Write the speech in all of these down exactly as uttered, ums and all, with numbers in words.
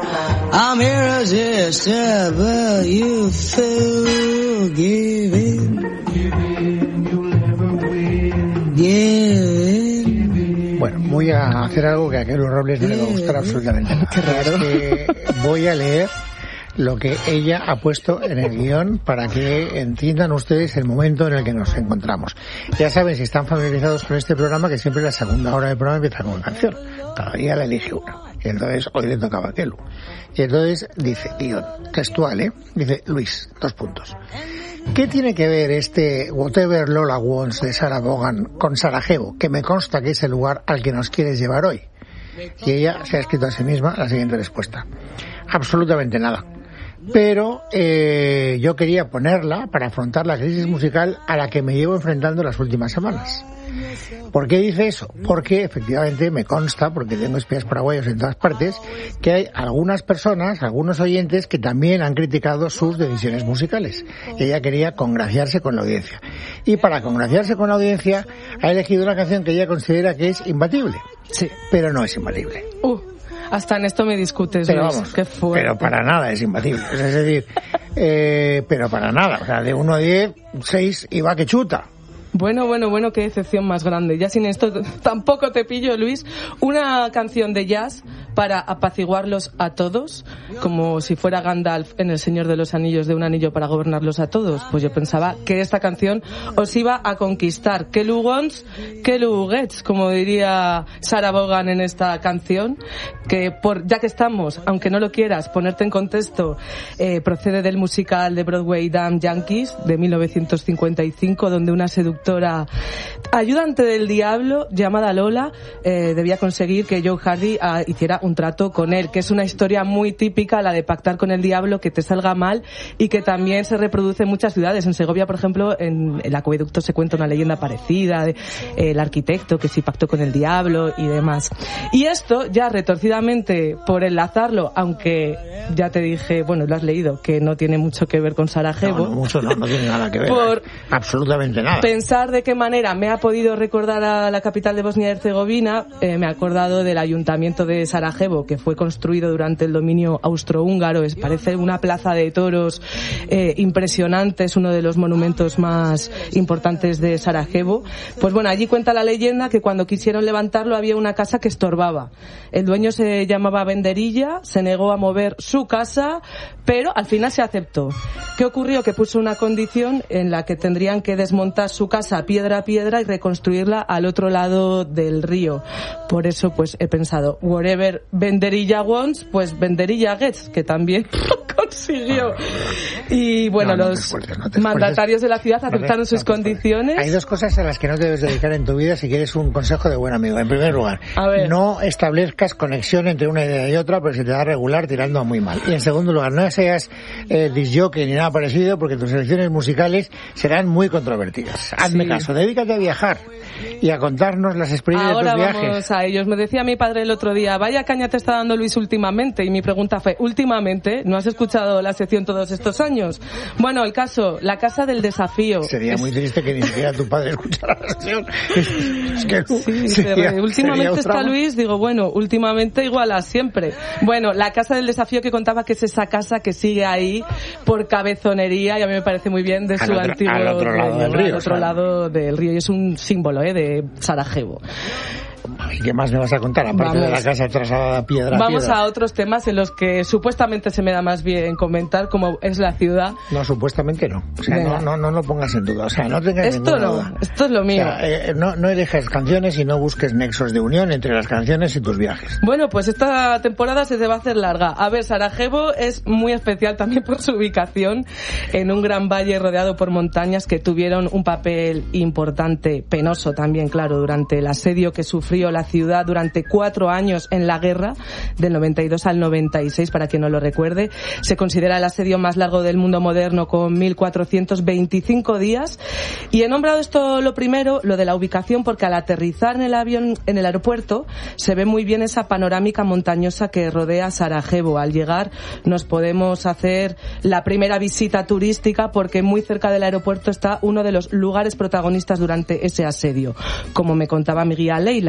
I'm irresistible, you fool, give in, you'll never win, give in. Bueno, voy a hacer algo que a Kelu Robles no le va a gustar absolutamente nada. Qué raro. Es que voy a leer lo que ella ha puesto en el guión para que entiendan ustedes el momento en el que nos encontramos. Ya saben, si están familiarizados con este programa, que siempre la segunda hora del programa empieza con una canción. Cada día la elige una. Y entonces hoy le tocaba a Kelu. Y entonces dice, guión, textual, ¿eh? Dice, Luis, dos puntos. ¿Qué tiene que ver este Whatever Lola Wants de Sarah Vaughan con Sarajevo, que me consta que es el lugar al que nos quieres llevar hoy? Y ella se ha escrito a sí misma la siguiente respuesta. Absolutamente nada. Pero eh, yo quería ponerla para afrontar la crisis musical a la que me llevo enfrentando las últimas semanas. ¿Por qué dice eso? Porque efectivamente me consta, porque tengo espías paraguayos en todas partes, que hay algunas personas, algunos oyentes que también han criticado sus decisiones musicales. Ella quería congraciarse con la audiencia. Y para congraciarse con la audiencia ha elegido una canción que ella considera que es imbatible. Sí. Pero no es imbatible. Uh. Hasta en esto me discutes, pero Luis. Vamos, Qué fuerte. Pero para nada es imbatible. Es decir, eh, pero para nada. O sea, de uno a diez, seis y va que chuta. Bueno, bueno, bueno, qué decepción más grande. Ya sin esto tampoco te pillo, Luis. Una canción de jazz para apaciguarlos a todos, como si fuera Gandalf en El Señor de los Anillos, de un anillo para gobernarlos a todos. Pues yo pensaba que esta canción os iba a conquistar. Kelu wants, Kelu gets, como diría Sarah Vaughan en esta canción, que por ya que estamos, aunque no lo quieras, ponerte en contexto, eh, procede del musical de Broadway Damn Yankees de mil novecientos cincuenta y cinco, donde una seductora ayudante del diablo llamada Lola eh, debía conseguir que Joe Hardy uh, hiciera un trato con él, que es una historia muy típica, la de pactar con el diablo, que te salga mal, y que también se reproduce en muchas ciudades. En Segovia, por ejemplo, en el acueducto se cuenta una leyenda parecida de eh, el arquitecto que sí pactó con el diablo y demás. Y esto ya retorcidamente, por enlazarlo, aunque ya te dije, bueno, lo has leído, que no tiene mucho que ver con Sarajevo. No, no, mucho no, no tiene nada que ver. Por absolutamente nada. Pensar de qué manera me ha podido recordar a la capital de Bosnia y Herzegovina, eh, me he acordado del ayuntamiento de Sarajevo, que fue construido durante el dominio austrohúngaro. Es, parece una plaza de toros eh, impresionante, es uno de los monumentos más importantes de Sarajevo. Pues bueno, allí cuenta la leyenda que cuando quisieron levantarlo había una casa que estorbaba. El dueño se llamaba Benderilla, se negó a mover su casa, pero al final se aceptó. ¿Qué ocurrió? Que puso una condición en la que tendrían que desmontar su casa piedra a piedra y reconstruirla al otro lado del río. Por eso pues he pensado, whatever Benderilla wants, pues Benderilla gets, que también consiguió. Y bueno, no, no los esfuerces, no mandatarios de la ciudad aceptaron no te, sus no condiciones. Hay dos cosas a las que no te debes dedicar en tu vida si quieres un consejo de buen amigo. En primer lugar, no establezcas conexión entre una idea y otra, porque se te va a regular tirando muy mal. Y en segundo lugar, no seas eh, disjockey ni nada parecido, porque tus elecciones musicales serán muy controvertidas. Hazme sí. caso, dedícate a viajar y a contarnos las experiencias Ahora de tus viajes. Vamos a ellos. Me decía mi padre el otro día, vaya caña te está dando Luis últimamente, y mi pregunta fue, ¿últimamente? ¿No has escuchado la sección todos estos años? Bueno, el caso, la casa del desafío. Sería es... muy triste que ni siquiera tu padre escuchara la sección. Es que sí, sería, últimamente sería está Luis, digo, bueno, últimamente igual a siempre. Bueno, la casa del desafío, que contaba que es esa casa que sigue ahí por cabezonería, y a mí me parece muy bien, de su al otro, antiguo al otro lado del río, al otro lado del río, y es un símbolo eh, de Sarajevo. ¿Y qué más me vas a contar? Aparte Vamos. de la casa trasladada piedra a Vamos piedra. a otros temas en los que supuestamente se me da más bien comentar, como es la ciudad. No, supuestamente no. O sea, no, no, no lo pongas en duda. O sea, no tengas Esto no, duda. Esto es lo mío. O sea, eh, no, no elijas canciones y no busques nexos de unión entre las canciones y tus viajes. Bueno, pues esta temporada se te va a hacer larga. A ver, Sarajevo es muy especial también por su ubicación en un gran valle rodeado por montañas que tuvieron un papel importante, penoso también, claro, durante el asedio que sufrió la ciudad durante cuatro años en la guerra, del noventa y dos al noventa y seis, para quien no lo recuerde. Se considera el asedio más largo del mundo moderno, con mil cuatrocientos veinticinco días. Y he nombrado esto lo primero, lo de la ubicación, porque al aterrizar en el avión, en el aeropuerto, se ve muy bien esa panorámica montañosa que rodea Sarajevo. Al llegar nos podemos hacer la primera visita turística, porque muy cerca del aeropuerto está uno de los lugares protagonistas durante ese asedio. Como me contaba mi guía Leila, que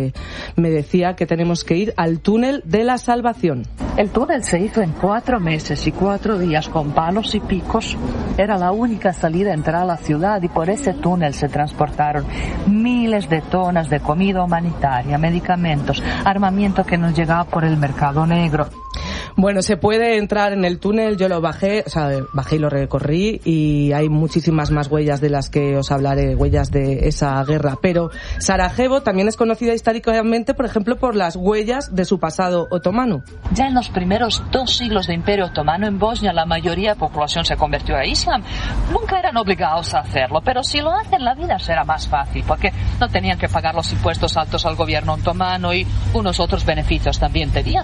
que me decía que tenemos que ir al túnel de la Salvación. El túnel se hizo en cuatro meses y cuatro días con palos y picos. Era la única salida a entrar a la ciudad y por ese túnel se transportaron miles de tonas de comida humanitaria, medicamentos, armamento que nos llegaba por el mercado negro. Bueno, se puede entrar en el túnel, yo lo bajé, o sea, bajé y lo recorrí y hay muchísimas más huellas de las que os hablaré, huellas de esa guerra. Pero Sarajevo también es conocida históricamente, por ejemplo, por las huellas de su pasado otomano. Ya en los primeros dos siglos de Imperio Otomano en Bosnia la mayoría de la población se convirtió a Islam. Nunca eran obligados a hacerlo, pero si lo hacen la vida será más fácil porque no tenían que pagar los impuestos altos al gobierno otomano y unos otros beneficios también tenían.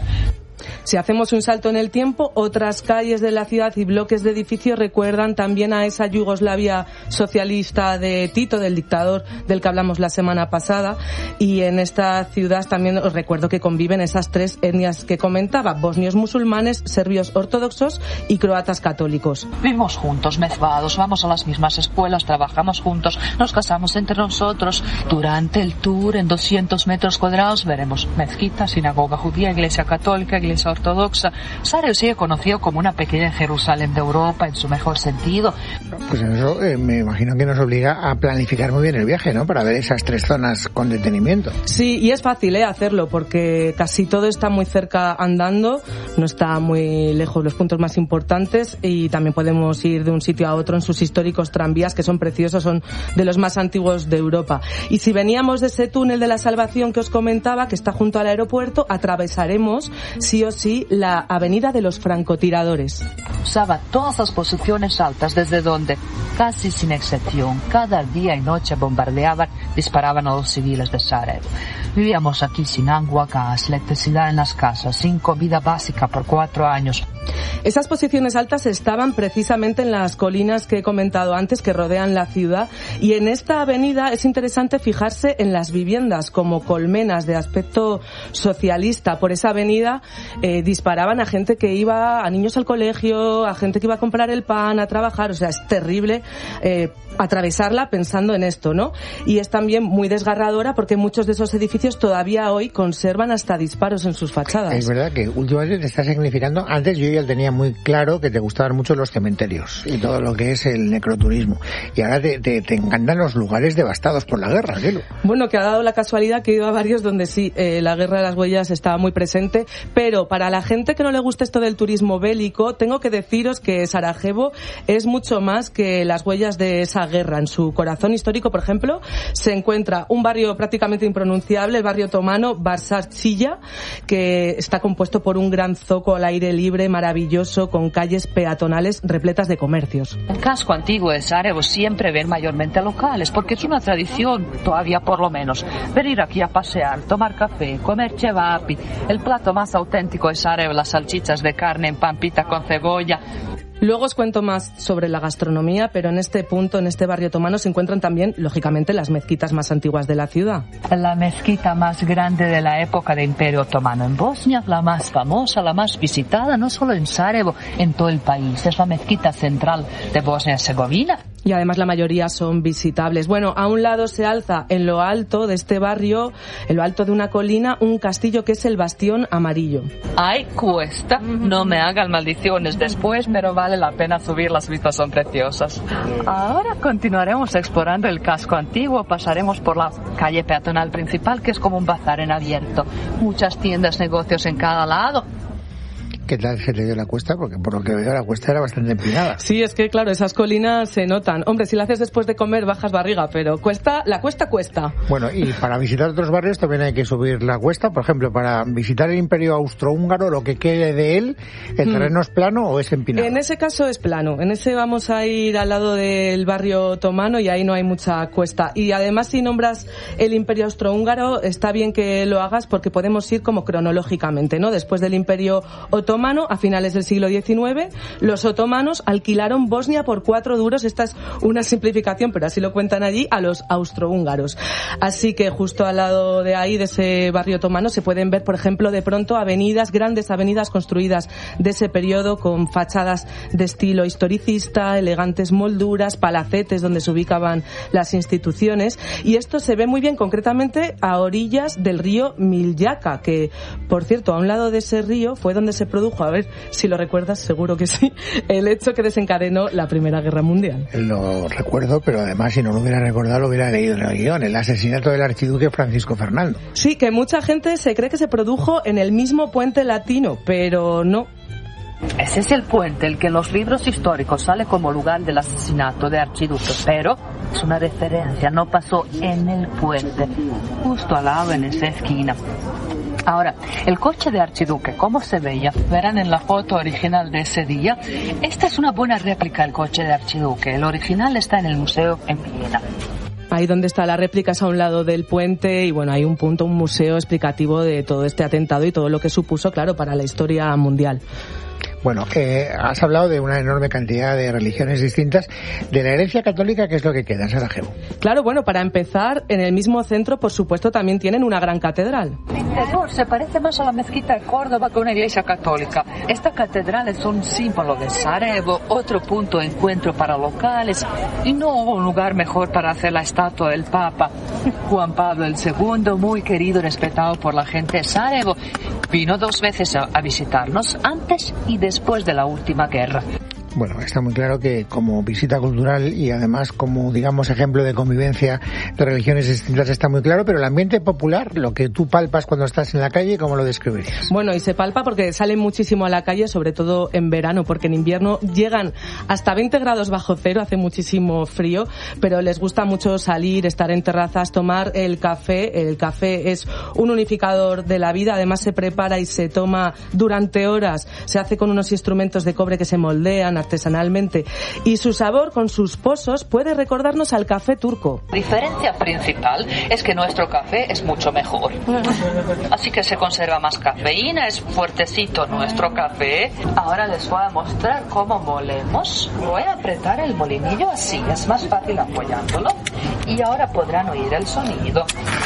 Si hacemos un salto en el tiempo, otras calles de la ciudad y bloques de edificios recuerdan también a esa Yugoslavia socialista de Tito, del dictador del que hablamos la semana pasada, y en esta ciudad también os recuerdo que conviven esas tres etnias que comentaba, bosnios musulmanes, serbios ortodoxos y croatas católicos. Vivimos juntos, mezclados, vamos a las mismas escuelas, trabajamos juntos, nos casamos entre nosotros. Durante el tour, en doscientos metros cuadrados, veremos mezquita, sinagoga judía, iglesia católica, iglesia ortodoxa. Sarajevo sigue conocido como una pequeña Jerusalén de Europa en su mejor sentido. Pues eso eh, me imagino que nos obliga a planificar muy bien el viaje, ¿no? Para ver esas tres zonas con detenimiento. Sí, y es fácil ¿eh? hacerlo porque casi todo está muy cerca andando, no está muy lejos los puntos más importantes y también podemos ir de un sitio a otro en sus históricos tranvías que son preciosos, son de los más antiguos de Europa. Y si veníamos de ese túnel de la Salvación que os comentaba, que está junto al aeropuerto, atravesaremos sí o sí la avenida de los francotiradores. Usaba todas las posiciones altas desde donde, casi sin excepción, cada día y noche bombardeaban, disparaban a los civiles de Sarajevo. Vivíamos aquí sin agua, gas, electricidad en las casas, sin comida básica por cuatro años. Esas posiciones altas estaban precisamente en las colinas que he comentado antes que rodean la ciudad y en esta avenida es interesante fijarse en las viviendas como colmenas de aspecto socialista. Por esa avenida eh, disparaban a gente que iba, a niños al colegio, a gente que iba a comprar el pan, a trabajar, o sea, es terrible eh, atravesarla pensando en esto, ¿no? Y es también muy desgarradora porque muchos de esos edificios todavía hoy conservan hasta disparos en sus fachadas. Es verdad que últimamente te está significando, antes yo ya tenía muy claro que te gustaban mucho los cementerios y todo lo que es el necroturismo. Y ahora te, te, te encantan los lugares devastados por la guerra, Gelo. Bueno, que ha dado la casualidad que he ido a varios donde sí, eh, la guerra de las huellas estaba muy presente, pero para la gente que no le gusta esto del turismo bélico, tengo que deciros que Sarajevo es mucho más que las huellas de esa guerra. En su corazón histórico, por ejemplo, se encuentra un barrio prácticamente impronunciable, el barrio otomano Barsarchilla, que está compuesto por un gran zoco al aire libre maravilloso con calles peatonales repletas de comercios. El casco antiguo de Sarajevo siempre ven mayormente locales, porque es una tradición, todavía por lo menos, venir aquí a pasear, tomar café, comer cevapi. El plato más auténtico de Sarajevo, las salchichas de carne en pampita con cebolla. Luego os cuento más sobre la gastronomía, pero en este punto, en este barrio otomano, se encuentran también, lógicamente, las mezquitas más antiguas de la ciudad. La mezquita más grande de la época del Imperio Otomano en Bosnia, la más famosa, la más visitada, no solo en Sarajevo, en todo el país. Es la mezquita central de Bosnia y Herzegovina. Y además la mayoría son visitables. Bueno, a un lado se alza, en lo alto de este barrio, en lo alto de una colina, un castillo que es el Bastión Amarillo. Ay, cuesta. No me hagan maldiciones después, pero vale la pena subir, las vistas son preciosas. Ahora continuaremos explorando el casco antiguo, pasaremos por la calle peatonal principal, que es como un bazar en abierto. Muchas tiendas, negocios en cada lado. ¿Qué tal se te dio la cuesta? Porque por lo que veo la cuesta era bastante empinada. Sí, es que claro, esas colinas se notan. Hombre, si la haces después de comer bajas barriga, pero cuesta, la cuesta cuesta. Bueno, y para visitar otros barrios también hay que subir la cuesta. Por ejemplo, para visitar el Imperio Austrohúngaro, lo que quede de él, ¿el terreno mm. es plano o es empinado? En ese caso es plano. En ese vamos a ir al lado del barrio otomano y ahí no hay mucha cuesta. Y además, si nombras el Imperio Austrohúngaro, está bien que lo hagas porque podemos ir como cronológicamente, ¿no? Después del Imperio Otomano Otomano, a finales del siglo diecinueve, los otomanos alquilaron Bosnia por cuatro duros, esta es una simplificación, pero así lo cuentan allí, a los austrohúngaros. Así que justo al lado de ahí, de ese barrio otomano, se pueden ver, por ejemplo, de pronto avenidas, grandes avenidas construidas de ese periodo con fachadas de estilo historicista, elegantes molduras, palacetes donde se ubicaban las instituciones, y esto se ve muy bien concretamente a orillas del río Miljaka, que, por cierto, a un lado de ese río fue donde se produjo, a ver si lo recuerdas, seguro que sí, el hecho que desencadenó la Primera Guerra Mundial. Lo recuerdo, pero además si no lo hubiera recordado lo hubiera leído en el guión, el asesinato del archiduque Francisco Fernando. Sí, que mucha gente se cree que se produjo en el mismo puente latino, pero no. Ese es el puente, el que en los libros históricos sale como lugar del asesinato de archiduque, pero es una referencia, no pasó en el puente, justo al lado en esa esquina. Ahora, el coche de archiduque, ¿cómo se veía? Verán en la foto original de ese día. Esta es una buena réplica del coche de archiduque. El original está en el museo en Viena. Ahí donde está la réplica es a un lado del puente y bueno, hay un punto, un museo explicativo de todo este atentado y todo lo que supuso, claro, para la historia mundial. Bueno, eh, has hablado de una enorme cantidad de religiones distintas. De la herencia católica, ¿qué es lo que queda en Sarajevo? Claro, bueno, para empezar, en el mismo centro, por supuesto, también tienen una gran catedral. El interior se parece más a la mezquita de Córdoba que a una iglesia católica. Esta catedral es un símbolo de Sarajevo, otro punto de encuentro para locales y no hubo un lugar mejor para hacer la estatua del Papa. Juan Pablo el segundo, muy querido y respetado por la gente de Sarajevo, vino dos veces a, a visitarnos antes y después de la última guerra. Bueno, está muy claro que como visita cultural y además como, digamos, ejemplo de convivencia de religiones distintas está muy claro, pero el ambiente popular, lo que tú palpas cuando estás en la calle, ¿cómo lo describirías? Bueno, y se palpa porque salen muchísimo a la calle, sobre todo en verano, porque en invierno llegan hasta veinte grados bajo cero, hace muchísimo frío, pero les gusta mucho salir, estar en terrazas, tomar el café. El café es un unificador de la vida, además se prepara y se toma durante horas, se hace con unos instrumentos de cobre que se moldean artesanalmente y su sabor con sus pozos puede recordarnos al café turco. La diferencia principal es que nuestro café es mucho mejor, así que se conserva más cafeína, es fuertecito nuestro café. Ahora les voy a mostrar cómo molemos. Voy a apretar el molinillo así, es más fácil apoyándolo y ahora podrán oír el sonido.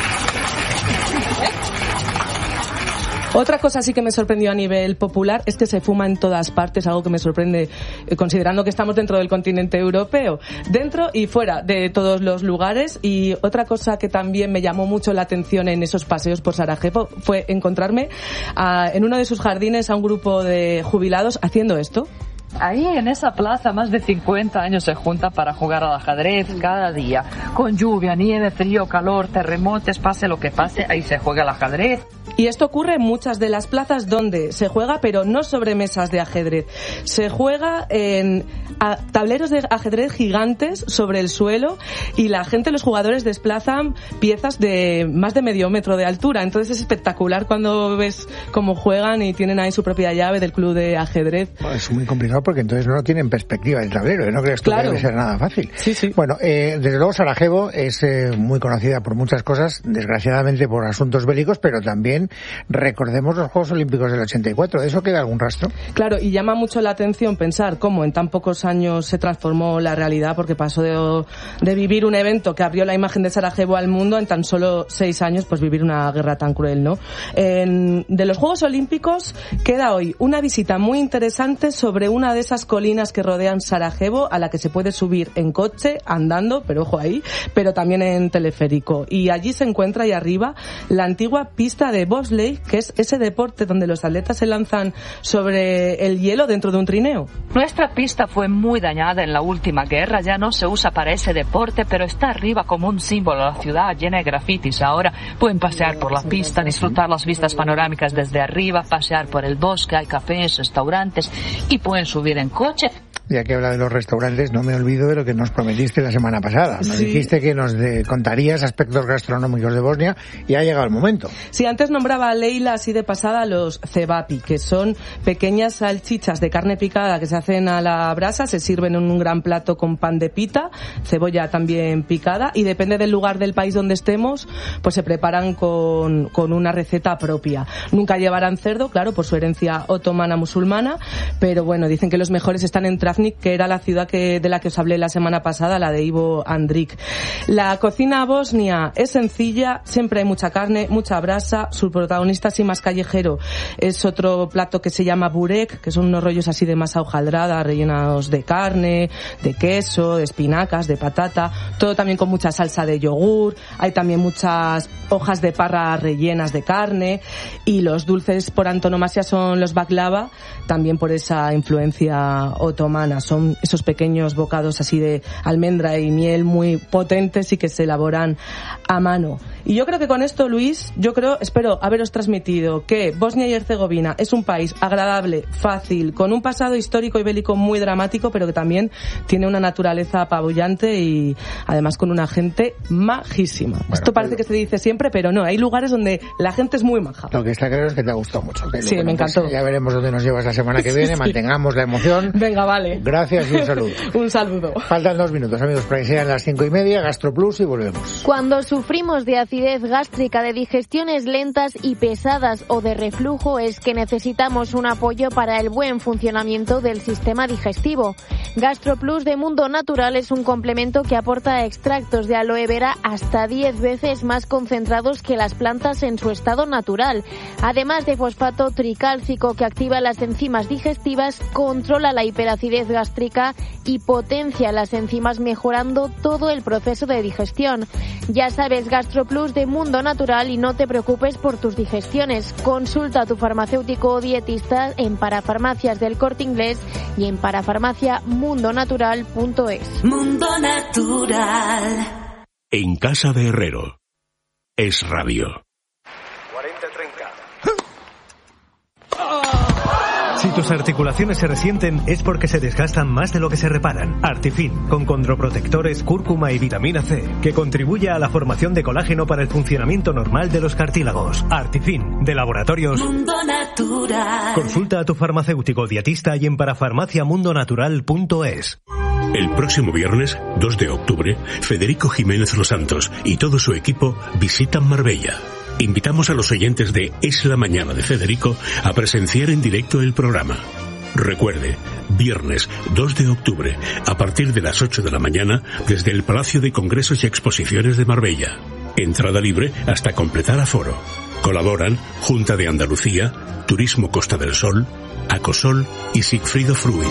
Otra cosa sí que me sorprendió a nivel popular es que se fuma en todas partes, algo que me sorprende eh, considerando que estamos dentro del continente europeo, dentro y fuera de todos los lugares. Y otra cosa que también me llamó mucho la atención en esos paseos por Sarajevo fue encontrarme a, en uno de sus jardines a un grupo de jubilados haciendo esto. Ahí en esa plaza más de cincuenta años se juntan para jugar al ajedrez cada día. Con lluvia, nieve, frío, calor, terremotos, pase lo que pase, ahí se juega al ajedrez. Y esto ocurre en muchas de las plazas donde se juega, pero no sobre mesas de ajedrez. Se juega en a, tableros de ajedrez gigantes sobre el suelo y la gente, los jugadores, desplazan piezas de más de medio metro de altura. Entonces es espectacular cuando ves cómo juegan y tienen ahí su propia llave del club de ajedrez. Bueno, es muy complicado porque entonces no tienen perspectiva el tablero, no crees tú claro. que debe ser nada fácil. Sí, sí. Bueno, eh, desde luego Sarajevo es eh, muy conocida por muchas cosas, desgraciadamente por asuntos bélicos, pero también recordemos los Juegos Olímpicos del ochenta y cuatro, ¿de eso queda algún rastro? Claro, y llama mucho la atención pensar cómo en tan pocos años se transformó la realidad, porque pasó de, de vivir un evento que abrió la imagen de Sarajevo al mundo en tan solo seis años, pues vivir una guerra tan cruel, ¿no? En, de los Juegos Olímpicos queda hoy una visita muy interesante sobre una de esas colinas que rodean Sarajevo, a la que se puede subir en coche, andando, pero ojo ahí, pero también en teleférico. Y allí se encuentra ahí arriba la antigua pista de bobsleigh, que es ese deporte donde los atletas se lanzan sobre el hielo dentro de un trineo. Nuestra pista fue muy dañada en la última guerra, ya no se usa para ese deporte, pero está arriba como un símbolo de la ciudad llena de grafitis. Ahora pueden pasear por la pista, disfrutar las vistas panorámicas desde arriba, pasear por el bosque, hay cafés, restaurantes y pueden subir en coche. ya que habla de los restaurantes, no me olvido de lo que nos prometiste la semana pasada. Nos sí. dijiste que nos de, contarías aspectos gastronómicos de Bosnia y ha llegado el momento. Sí, antes nombraba a Leila así de pasada los cevapi, que son pequeñas salchichas de carne picada que se hacen a la brasa, se sirven en un gran plato con pan de pita, cebolla también picada, y depende del lugar del país donde estemos, pues se preparan con, con una receta propia. Nunca llevarán cerdo, claro, por su herencia otomana musulmana, pero bueno, dicen que los mejores están en Travnik, que era la ciudad que, de la que os hablé la semana pasada, la de Ivo Andrić. La cocina bosnia es sencilla, siempre hay mucha carne, mucha brasa, su protagonista así más callejero es otro plato que se llama burek, que son unos rollos así de masa hojaldrada, rellenados de carne, de queso, de espinacas, de patata, todo también con mucha salsa de yogur, hay también muchas hojas de parra rellenas de carne, y los dulces por antonomasia son los baklava, también por esa influencia otomana, son esos pequeños bocados así de almendra y miel muy potentes y que se elaboran a mano. Y yo creo que con esto, Luis, yo creo, espero haberos transmitido que Bosnia y Herzegovina es un país agradable, fácil, con un pasado histórico y bélico muy dramático, pero que también tiene una naturaleza apabullante y además con una gente majísima. Bueno, esto parece que se dice siempre, pero no, hay lugares donde la gente es muy maja. Lo que está claro es que te ha gustado mucho. Sí, me encantó. Pues ya veremos dónde nos llevas la semana que viene, sí. Mantengamos la emoción. Venga, vale. Gracias y un saludo. Un saludo. Faltan dos minutos, amigos, para que sean las cinco y media, GastroPlus y volvemos. Cuando sufrimos de acidez gástrica, de digestiones lentas y pesadas o de reflujo, es que necesitamos un apoyo para el buen funcionamiento del sistema digestivo. GastroPlus de Mundo Natural es un complemento que aporta extractos de aloe vera hasta diez veces más concentrados que las plantas en su estado natural. Además de fosfato tricálcico que activa las enzimas digestivas, controla la hiperacidez gástrica y potencia las enzimas, mejorando todo el proceso de digestión. Ya sabes, GastroPlus de Mundo Natural, y no te preocupes por tus digestiones. Consulta a tu farmacéutico o dietista en Parafarmacias del Corte Inglés y en parafarmacia mundo natural punto es. Mundo Natural. En casa de Herrero. Es radio. cuarenta treinta. Si tus articulaciones se resienten es porque se desgastan más de lo que se reparan. Artifin, con condroprotectores, cúrcuma y vitamina C, que contribuye a la formación de colágeno para el funcionamiento normal de los cartílagos. Artifin, de Laboratorios Mundo Natural. Consulta a tu farmacéutico dietista y en parafarmacia mundo natural punto es. El próximo viernes, dos de octubre, Federico Jiménez Los Santos y todo su equipo visitan Marbella. Invitamos a los oyentes de Es la Mañana de Federico a presenciar en directo el programa. Recuerde, viernes dos de octubre, a partir de las ocho de la mañana, desde el Palacio de Congresos y Exposiciones de Marbella. Entrada libre hasta completar aforo. Colaboran Junta de Andalucía, Turismo Costa del Sol, Acosol y Sigfrido Fruit.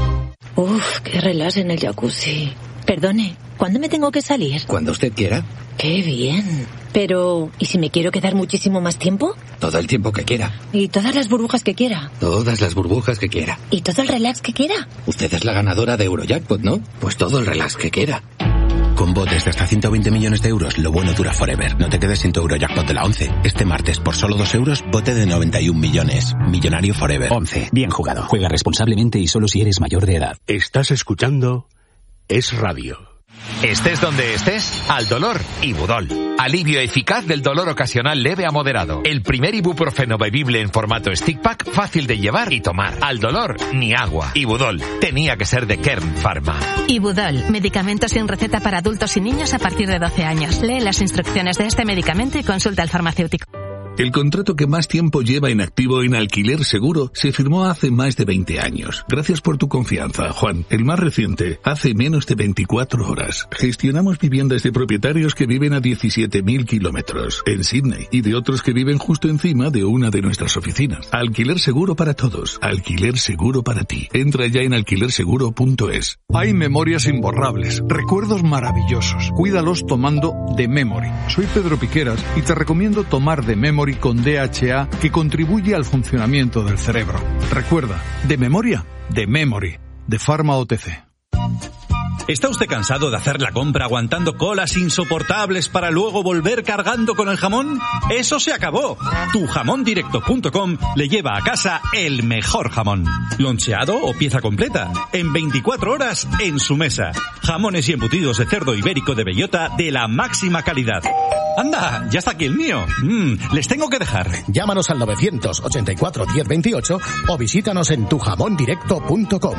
Uf, qué relax en el jacuzzi. Perdone, ¿cuándo me tengo que salir? Cuando usted quiera. ¡Qué bien! Pero, ¿y si me quiero quedar muchísimo más tiempo? Todo el tiempo que quiera. ¿Y todas las burbujas que quiera? Todas las burbujas que quiera. ¿Y todo el relax que quiera? Usted es la ganadora de Eurojackpot, ¿no? Pues todo el relax que quiera. Con botes de hasta ciento veinte millones de euros, lo bueno dura forever. No te quedes sin tu Eurojackpot de la once. Este martes, por solo dos euros, bote de noventa y un millones. Millonario forever. once. Bien jugado. Juega responsablemente y solo si eres mayor de edad. Estás escuchando Es Radio. Estés donde estés, al dolor, Ibudol. Alivio eficaz del dolor ocasional leve a moderado. El primer ibuprofeno bebible en formato stick pack, fácil de llevar y tomar. Al dolor, ni agua. Ibudol. Tenía que ser de Kern Pharma. Ibudol. Medicamento sin receta para adultos y niños a partir de doce años. Lee las instrucciones de este medicamento y consulta al farmacéutico. El contrato que más tiempo lleva en activo en Alquiler Seguro se firmó hace más de veinte años. Gracias por tu confianza, Juan. El más reciente, hace menos de veinticuatro horas. Gestionamos viviendas de propietarios que viven a diecisiete mil kilómetros en Sydney y de otros que viven justo encima de una de nuestras oficinas. Alquiler Seguro para todos. Alquiler Seguro para ti. Entra ya en alquiler seguro punto es. Hay memorias imborrables, recuerdos maravillosos. Cuídalos tomando The Memory. Soy Pedro Piqueras y te recomiendo tomar The Memory con D H A, que contribuye al funcionamiento del cerebro. Recuerda, de memoria, de Memory, de Pharma O T C. ¿Está usted cansado de hacer la compra aguantando colas insoportables para luego volver cargando con el jamón? ¡Eso se acabó! tu jamón directo punto com le lleva a casa el mejor jamón. Loncheado o pieza completa. En veinticuatro horas en su mesa. Jamones y embutidos de cerdo ibérico de bellota de la máxima calidad. ¡Anda! ¡Ya está aquí el mío! Mm, les tengo que dejar. Llámanos al novecientos ochenta y cuatro diez veintiocho o visítanos en tu jamón directo punto com.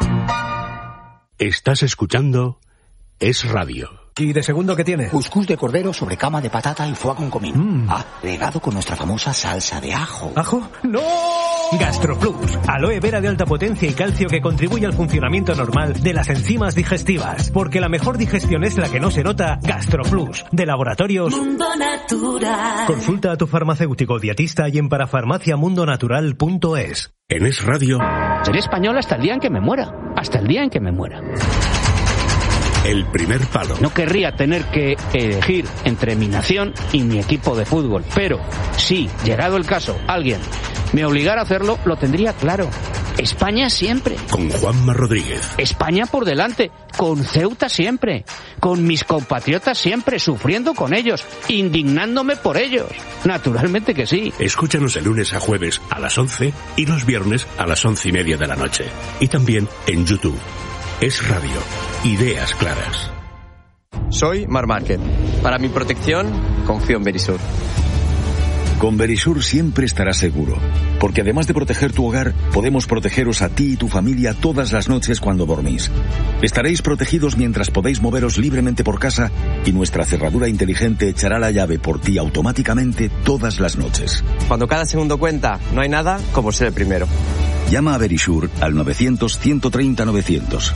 Estás escuchando Es Radio. ¿Y de segundo qué tiene? Cuscús de cordero sobre cama de patata y foie con comino. Mm. Agregado con nuestra famosa salsa de ajo. ¿Ajo? ¡No! GastroPlus, aloe vera de alta potencia y calcio que contribuye al funcionamiento normal de las enzimas digestivas. Porque la mejor digestión es la que no se nota. GastroPlus, de Laboratorios Mundo Natural. Consulta a tu farmacéutico dietista y en parafarmacia mundo natural punto es. En Es Radio. Seré español hasta el día en que me muera. Hasta el día en que me muera. El primer palo. No querría tener que elegir entre mi nación y mi equipo de fútbol, pero si, llegado el caso, alguien me obligara a hacerlo, lo tendría claro. España siempre. Con Juanma Rodríguez. España por delante. Con Ceuta siempre. Con mis compatriotas siempre, sufriendo con ellos, indignándome por ellos. Naturalmente que sí. Escúchanos de lunes a jueves a las once y los viernes a las once y media de la noche. Y también en YouTube. Es Radio. Ideas claras. Soy Mar Márquez. Para mi protección, confío en Verisur. Con Verisur siempre estarás seguro, porque además de proteger tu hogar, podemos protegeros a ti y tu familia todas las noches cuando dormís. Estaréis protegidos mientras podéis moveros libremente por casa y nuestra cerradura inteligente echará la llave por ti automáticamente todas las noches. Cuando cada segundo cuenta, no hay nada como ser el primero. Llama a Verisur al novecientos ciento treinta novecientos.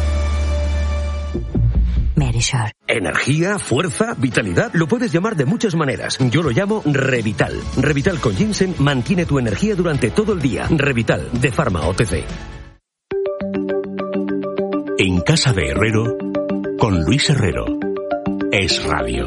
Verisur. Energía, fuerza, vitalidad, lo puedes llamar de muchas maneras. Yo lo llamo Revital. Revital con ginseng mantiene tu energía durante todo el día. Revital, de Pharma O T C. En casa de Herrero, con Luis Herrero. Es Radio.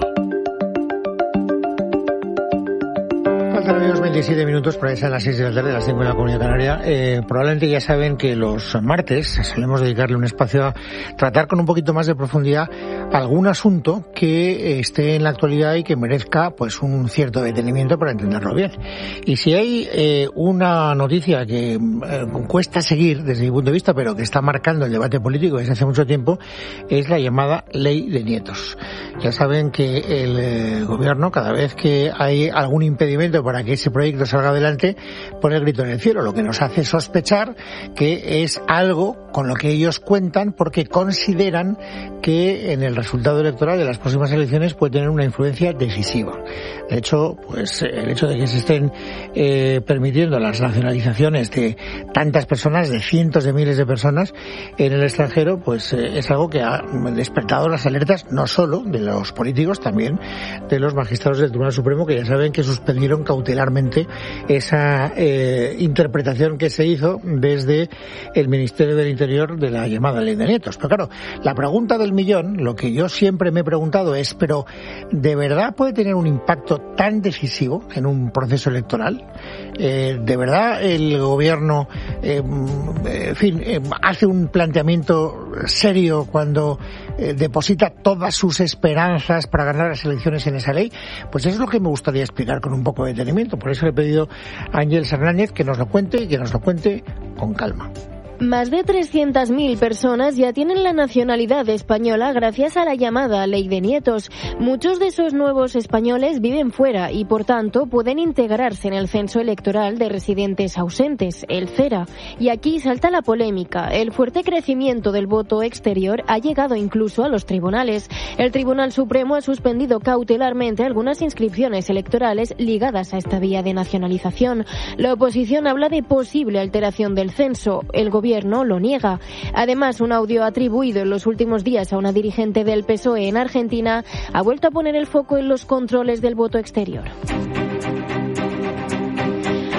Faltan amigos veintisiete minutos para esas las seis de la tarde, las cinco en la Comunidad Canaria. Eh, probablemente ya saben que los martes solemos dedicarle un espacio a tratar con un poquito más de profundidad algún asunto que esté en la actualidad y que merezca pues un cierto detenimiento para entenderlo bien. Y si hay eh, una noticia que eh, cuesta seguir desde mi punto de vista, pero que está marcando el debate político desde hace mucho tiempo, es la llamada Ley de Nietos. Ya saben que el eh, gobierno, cada vez que hay algún impedimento para que ese proyecto salga adelante, pone el grito en el cielo, lo que nos hace sospechar que es algo con lo que ellos cuentan porque consideran que en el resultado electoral de las próximas elecciones puede tener una influencia decisiva. De hecho, pues el hecho de que se estén eh, permitiendo las nacionalizaciones de tantas personas, de cientos de miles de personas en el extranjero, pues eh, es algo que ha despertado las alertas no solo de los políticos, también de los magistrados del Tribunal Supremo, que ya saben que suspendieron cautelarmente esa eh, interpretación que se hizo desde el Ministerio del Interior de la llamada Ley de Nietos. Pero claro, la pregunta del millón, lo que yo siempre me he preguntado es, pero ¿de verdad puede tener un impacto tan decisivo en un proceso electoral? Eh, ¿De verdad el gobierno, eh, en fin, eh, hace un planteamiento serio cuando eh, deposita todas sus esperanzas para ganar las elecciones en esa ley? Pues eso es lo que me gustaría explicar con un poco de detenimiento. Por eso le he pedido a Ángeles Hernández que nos lo cuente y que nos lo cuente con calma. Más de trescientas mil personas ya tienen la nacionalidad española gracias a la llamada Ley de Nietos. Muchos de esos nuevos españoles viven fuera y, por tanto, pueden integrarse en el censo electoral de residentes ausentes, el CERA. Y aquí salta la polémica. El fuerte crecimiento del voto exterior ha llegado incluso a los tribunales. El Tribunal Supremo ha suspendido cautelarmente algunas inscripciones electorales ligadas a esta vía de nacionalización. La oposición habla de posible alteración del censo. El gobierno gobierno lo niega. Además, un audio atribuido en los últimos días a una dirigente del P S O E en Argentina ha vuelto a poner el foco en los controles del voto exterior.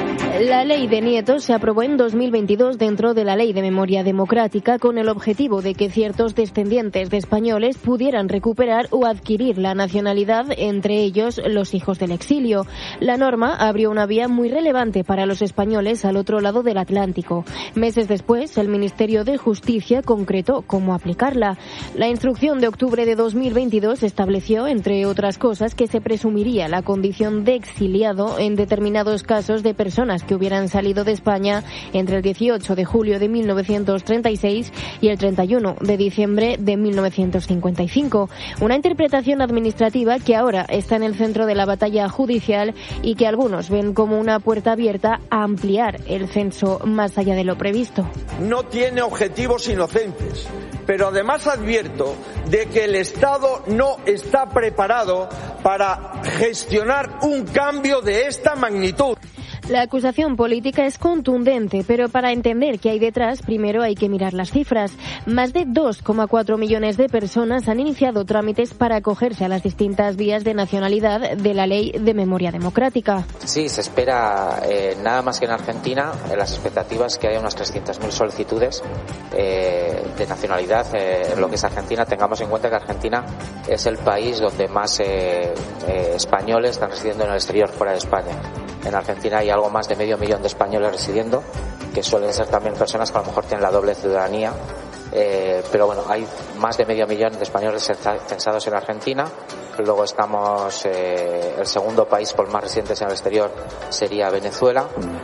La ley de nietos se aprobó en dos mil veintidós dentro de la Ley de Memoria Democrática con el objetivo de que ciertos descendientes de españoles pudieran recuperar o adquirir la nacionalidad, entre ellos los hijos del exilio. La norma abrió una vía muy relevante para los españoles al otro lado del Atlántico. Meses después, el Ministerio de Justicia concretó cómo aplicarla. La instrucción de octubre de dos mil veintidós estableció, entre otras cosas, que se presumiría la condición de exiliado en determinados casos de personas que hubieran salido de España entre el dieciocho de julio de mil novecientos treinta y seis y el treinta y uno de diciembre de mil novecientos cincuenta y cinco. Una interpretación administrativa que ahora está en el centro de la batalla judicial y que algunos ven como una puerta abierta a ampliar el censo más allá de lo previsto. No tiene objetivos inocentes, pero además advierto de que el Estado no está preparado para gestionar un cambio de esta magnitud. La acusación política es contundente, pero para entender qué hay detrás, primero hay que mirar las cifras. Más de dos coma cuatro millones de personas han iniciado trámites para acogerse a las distintas vías de nacionalidad de la Ley de Memoria Democrática. Sí, se espera eh, nada más que en Argentina, en las expectativas que haya unas trescientas mil solicitudes eh, de nacionalidad eh, en lo que es Argentina. Tengamos en cuenta que Argentina es el país donde más eh, eh, españoles están residiendo en el exterior, fuera de España. En Argentina hay algo más de medio millón de españoles residiendo, que suelen ser también personas que a lo mejor tienen la doble ciudadanía, eh, pero bueno, hay más de medio millón de españoles censados en Argentina. Luego estamos, eh, el segundo país con más residentes en el exterior sería Venezuela,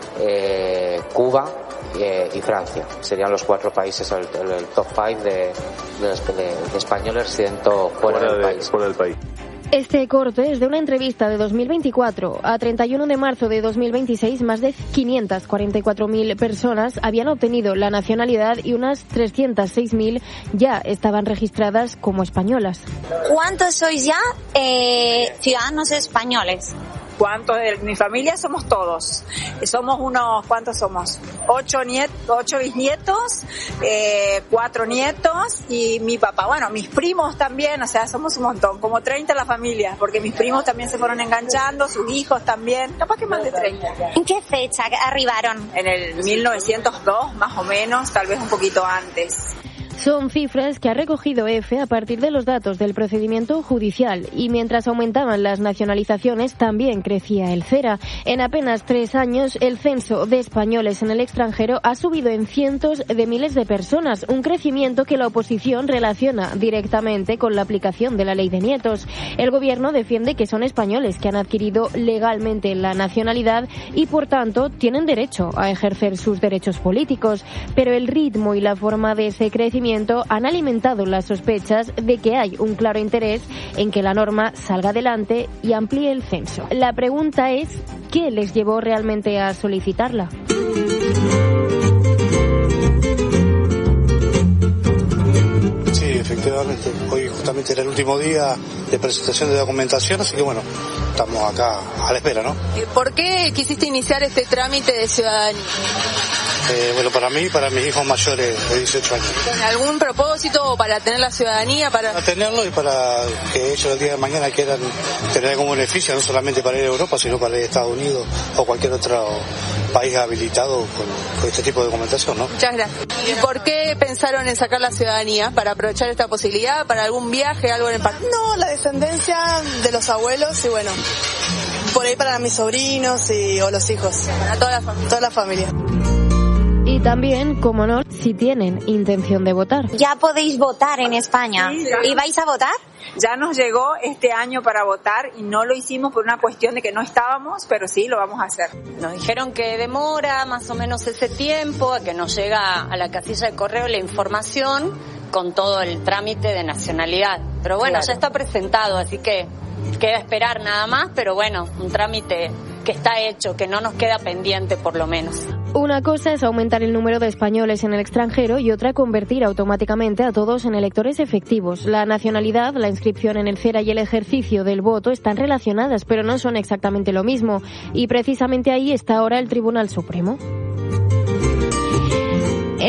eh, Cuba eh, y Francia. Serían los cuatro países, el, el, el top five de, de, de, de españoles residendo fuera, fuera, del, de, país. fuera del país. Este corte es de una entrevista de dos mil veinticuatro. A treinta y uno de marzo de dos mil veintiséis, más de quinientas cuarenta y cuatro mil personas habían obtenido la nacionalidad y unas trescientas seis mil ya estaban registradas como españolas. ¿Cuántos sois ya eh, ciudadanos españoles? ¿Cuántos de mi familia? Somos todos. Somos unos, ¿cuántos somos? Ocho nietos, ocho bisnietos, eh, cuatro nietos y mi papá. Bueno, mis primos también, o sea, somos un montón, como treinta la familia, porque mis primos también se fueron enganchando, sus hijos también, capaz que más de treinta. ¿En qué fecha arribaron? En el mil novecientos dos, más o menos, tal vez un poquito antes. Son cifras que ha recogido EFE a partir de los datos del procedimiento judicial y mientras aumentaban las nacionalizaciones también crecía el CERA. En apenas tres años el censo de españoles en el extranjero ha subido en cientos de miles de personas, un crecimiento que la oposición relaciona directamente con la aplicación de la ley de nietos. El gobierno defiende que son españoles que han adquirido legalmente la nacionalidad y por tanto tienen derecho a ejercer sus derechos políticos, pero el ritmo y la forma de ese crecimiento han alimentado las sospechas de que hay un claro interés en que la norma salga adelante y amplíe el censo. La pregunta es, ¿qué les llevó realmente a solicitarla? Sí, efectivamente. Hoy justamente era el último día de presentación de documentación, así que bueno, estamos acá a la espera, ¿no? ¿Por qué quisiste iniciar este trámite de ciudadanía? Eh, bueno, para mí y para mis hijos mayores de dieciocho años. ¿Con algún propósito para tener la ciudadanía? Para... para tenerlo y para que ellos el día de mañana quieran tener algún beneficio, no solamente para ir a Europa, sino para ir a Estados Unidos o cualquier otro país habilitado con, con este tipo de documentación, ¿no? Muchas gracias. ¿Y por qué pensaron en sacar la ciudadanía? ¿Para aprovechar esta posibilidad? ¿Para algún viaje? ¿Algo en particular? No, la descendencia de los abuelos y bueno, por ahí para mis sobrinos y, o los hijos. Para toda la familia. Toda la familia. Y también, como no, si tienen intención de votar. Ya podéis votar en España. Sí, ¿Y vais a votar? Ya nos llegó este año para votar y no lo hicimos por una cuestión de que no estábamos, pero sí lo vamos a hacer. Nos dijeron que demora más o menos ese tiempo, que nos llega a la casilla de correo la información con todo el trámite de nacionalidad. Pero bueno, claro, ya está presentado, así que queda esperar nada más, pero bueno, un trámite que está hecho, que no nos queda pendiente por lo menos. Una cosa es aumentar el número de españoles en el extranjero y otra convertir automáticamente a todos en electores efectivos. La nacionalidad, la inscripción en el CERA y el ejercicio del voto están relacionadas, pero no son exactamente lo mismo. Y precisamente ahí está ahora el Tribunal Supremo.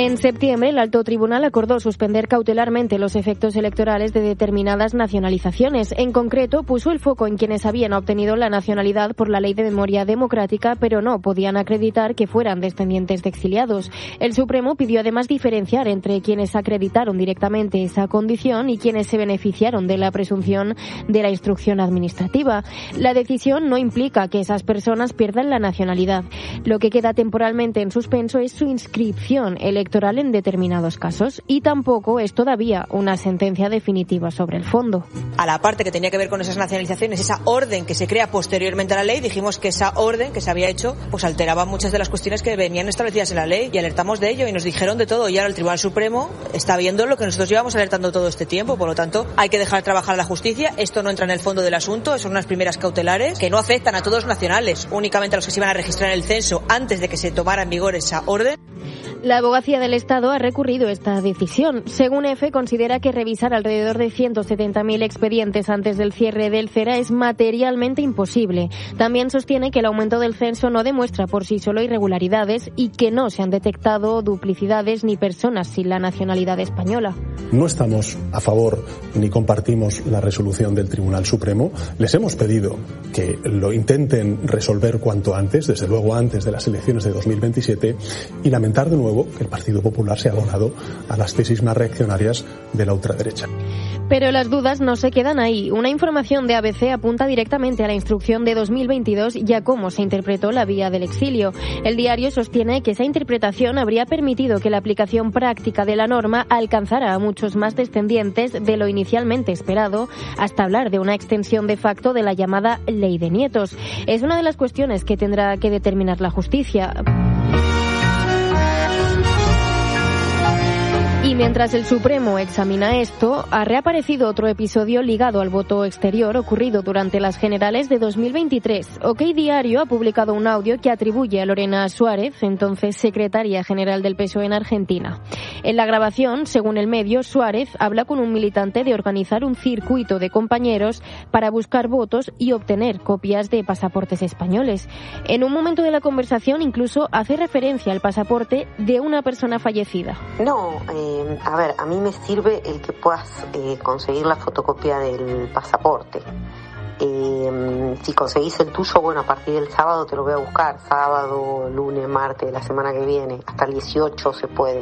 En septiembre, el Alto Tribunal acordó suspender cautelarmente los efectos electorales de determinadas nacionalizaciones. En concreto, puso el foco en quienes habían obtenido la nacionalidad por la Ley de Memoria Democrática, pero no podían acreditar que fueran descendientes de exiliados. El Supremo pidió además diferenciar entre quienes acreditaron directamente esa condición y quienes se beneficiaron de la presunción de la instrucción administrativa. La decisión no implica que esas personas pierdan la nacionalidad. Lo que queda temporalmente en suspenso es su inscripción electoral en determinados casos y tampoco es todavía una sentencia definitiva sobre el fondo. A la parte que tenía que ver con esas nacionalizaciones, esa orden que se crea posteriormente a la ley, dijimos que esa orden que se había hecho pues alteraba muchas de las cuestiones que venían establecidas en la ley y alertamos de ello y nos dijeron de todo y ahora el Tribunal Supremo está viendo lo que nosotros llevamos alertando todo este tiempo, por lo tanto hay que dejar trabajar a la justicia, esto no entra en el fondo del asunto, son unas primeras cautelares que no afectan a todos los nacionales, únicamente a los que se iban a registrar en el censo antes de que se tomara en vigor esa orden. La Abogacía del Estado ha recurrido esta decisión. Según EFE, considera que revisar alrededor de ciento setenta mil expedientes antes del cierre del CERA es materialmente imposible. También sostiene que el aumento del censo no demuestra por sí solo irregularidades y que no se han detectado duplicidades ni personas sin la nacionalidad española. No estamos a favor ni compartimos la resolución del Tribunal Supremo. Les hemos pedido que lo intenten resolver cuanto antes, desde luego antes de las elecciones de dos mil veintisiete, y lamentar de nuevo que el Partido Popular se ha abonado a las tesis más reaccionarias de la ultraderecha. Pero las dudas no se quedan ahí. Una información de A B C apunta directamente a la instrucción de dos mil veintidós y a cómo se interpretó la vía del exilio. El diario sostiene que esa interpretación habría permitido que la aplicación práctica de la norma alcanzara a muchos más descendientes de lo inicialmente esperado, hasta hablar de una extensión de facto de la llamada Ley de Nietos. Es una de las cuestiones que tendrá que determinar la justicia. Y mientras el Supremo examina esto, ha reaparecido otro episodio ligado al voto exterior ocurrido durante las generales de dos mil veintitrés. OK Diario ha publicado un audio que atribuye a Lorena Suárez, entonces secretaria general del P S O E en Argentina. En la grabación, según el medio, Suárez habla con un militante de organizar un circuito de compañeros para buscar votos y obtener copias de pasaportes españoles. En un momento de la conversación incluso hace referencia al pasaporte de una persona fallecida. No, eh... a ver, a mí me sirve el que puedas eh, conseguir la fotocopia del pasaporte. Eh, si conseguís el tuyo, bueno, a partir del sábado te lo voy a buscar. Sábado, lunes, martes, la semana que viene. Hasta el dieciocho se puede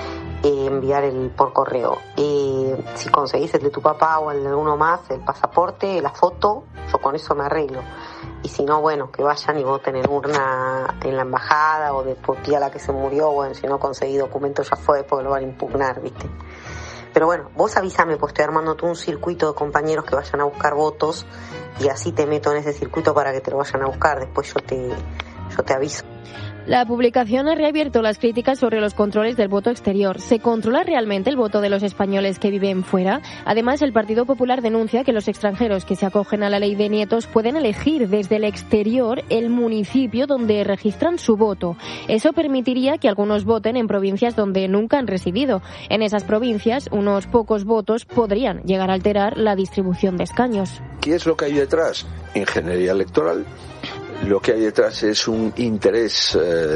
eh, enviar el por correo. Eh, si conseguís el de tu papá o el de alguno más, el pasaporte, la foto, yo con eso me arreglo. Y si no, bueno, que vayan y voten en urna en la embajada o de tu tía la que se murió. Bueno, si no conseguí documento ya fue porque lo van a impugnar, ¿viste? Pero bueno, vos avísame, pues estoy armando tú un circuito de compañeros que vayan a buscar votos y así te meto en ese circuito para que te lo vayan a buscar. Después yo te, yo te aviso. La publicación ha reabierto las críticas sobre los controles del voto exterior. ¿Se controla realmente el voto de los españoles que viven fuera? Además, el Partido Popular denuncia que los extranjeros que se acogen a la Ley de Nietos pueden elegir desde el exterior el municipio donde registran su voto. Eso permitiría que algunos voten en provincias donde nunca han residido. En esas provincias, unos pocos votos podrían llegar a alterar la distribución de escaños. ¿Qué es lo que hay detrás? Ingeniería electoral. Lo que hay detrás es un interés eh,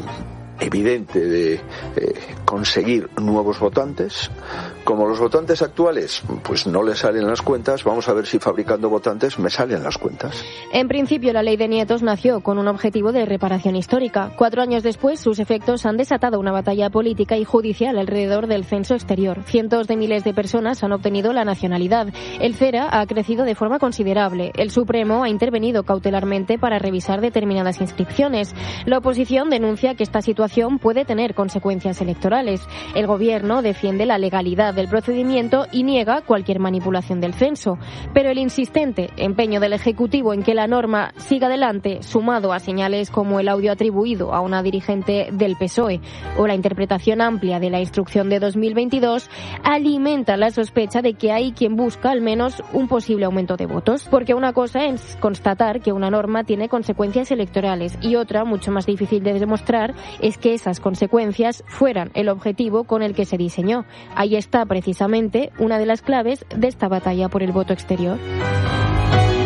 evidente de eh, conseguir nuevos votantes. Como los votantes actuales pues no les salen las cuentas, vamos a ver si fabricando votantes me salen las cuentas. En principio, la Ley de Nietos nació con un objetivo de reparación histórica. Cuatro años después, sus efectos han desatado una batalla política y judicial alrededor del censo exterior. Cientos de miles de personas han obtenido la nacionalidad. El CERA ha crecido de forma considerable. El Supremo ha intervenido cautelarmente para revisar determinadas inscripciones. La oposición denuncia que esta situación puede tener consecuencias electorales. El Gobierno defiende la legalidad del procedimiento y niega cualquier manipulación del censo. Pero el insistente empeño del Ejecutivo en que la norma siga adelante, sumado a señales como el audio atribuido a una dirigente del P S O E o la interpretación amplia de la instrucción de dos mil veintidós, alimenta la sospecha de que hay quien busca al menos un posible aumento de votos. Porque una cosa es constatar que una norma tiene consecuencias electorales y otra, mucho más difícil de demostrar, es que esas consecuencias fueran el objetivo con el que se diseñó. Ahí está precisamente una de las claves de esta batalla por el voto exterior.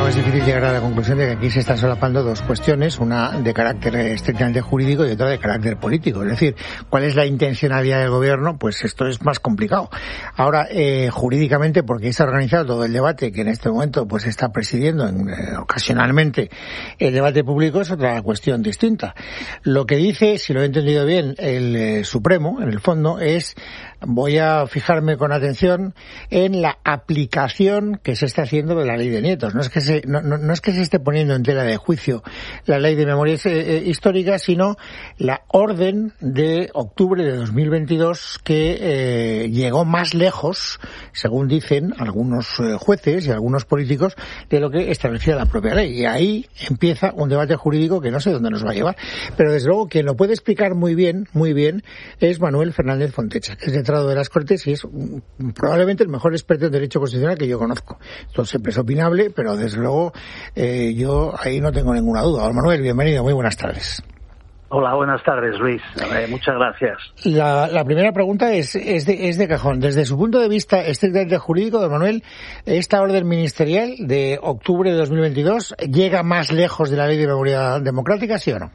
es difícil llegar a la conclusión de que aquí se están solapando dos cuestiones, una de carácter estrictamente jurídico y otra de carácter político. Es decir, ¿cuál es la intencionalidad del gobierno? Pues esto es más complicado. Ahora, eh, jurídicamente, porque está organizado todo el debate que en este momento pues está presidiendo en, eh, ocasionalmente el debate público, es otra cuestión distinta. Lo que dice, si lo he entendido bien, el eh, Supremo, en el fondo, es voy a fijarme con atención en la aplicación que se está haciendo de la ley de nietos. No es que se, no, no, no es que se esté poniendo en tela de juicio la ley de memoria eh, histórica, sino la orden de octubre de dos mil veintidós que eh, llegó más lejos, según dicen algunos eh, jueces y algunos políticos, de lo que establecía la propia ley. Y ahí empieza un debate jurídico que no sé dónde nos va a llevar. Pero desde luego quien lo puede explicar muy bien, muy bien, es Manuel Fernández Fontecha, que es letrado de las Cortes y es um, probablemente el mejor experto en derecho constitucional que yo conozco. Esto siempre es opinable, pero desde luego eh, yo ahí no tengo ninguna duda. Don Manuel, bienvenido, muy buenas tardes. Hola, buenas tardes, Luis. Eh, muchas gracias. La, la primera pregunta es, es, de, es de cajón. Desde su punto de vista estrictamente jurídico, don Manuel, ¿esta orden ministerial de octubre de dos mil veintidós llega más lejos de la ley de memoria democrática, sí o no?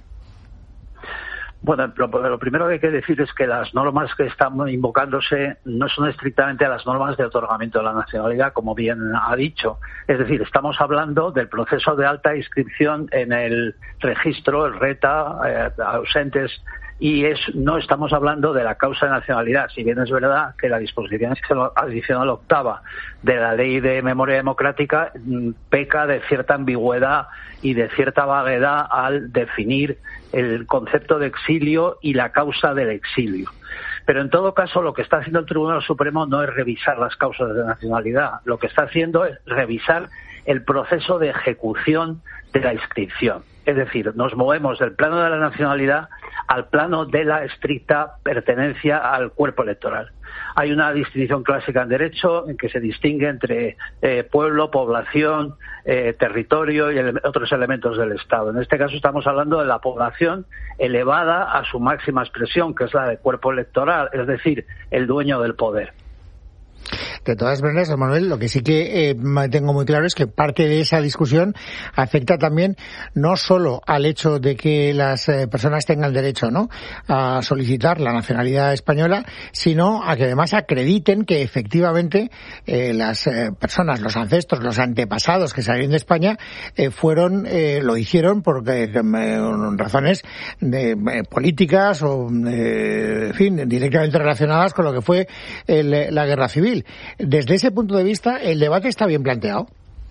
Bueno, lo, lo primero que hay que decir es que las normas que están invocándose no son estrictamente las normas de otorgamiento de la nacionalidad, como bien ha dicho. Es decir, estamos hablando del proceso de alta inscripción en el registro, el RETA, eh, ausentes, y es no estamos hablando de la causa de nacionalidad, si bien es verdad que la disposición adicional octava de la Ley de Memoria Democrática peca de cierta ambigüedad y de cierta vaguedad al definir el concepto de exilio y la causa del exilio. Pero en todo caso lo que está haciendo el Tribunal Supremo no es revisar las causas de nacionalidad, lo que está haciendo es revisar el proceso de ejecución de la inscripción. Es decir, nos movemos del plano de la nacionalidad al plano de la estricta pertenencia al cuerpo electoral. Hay una distinción clásica en derecho en que se distingue entre eh, pueblo, población, eh, territorio y ele- otros elementos del Estado. En este caso estamos hablando de la población elevada a su máxima expresión, que es la del cuerpo electoral, es decir, el dueño del poder. De todas maneras, don Manuel, lo que sí que eh, tengo muy claro es que parte de esa discusión afecta también no solo al hecho de que las eh, personas tengan derecho, ¿no?, a solicitar la nacionalidad española, sino a que además acrediten que efectivamente eh, las eh, personas, los ancestros, los antepasados que salieron de España eh, fueron, eh, lo hicieron por eh, razones de, eh, políticas o, eh, en fin, directamente relacionadas con lo que fue el, la guerra civil. Desde ese punto de vista, ¿el debate está bien planteado?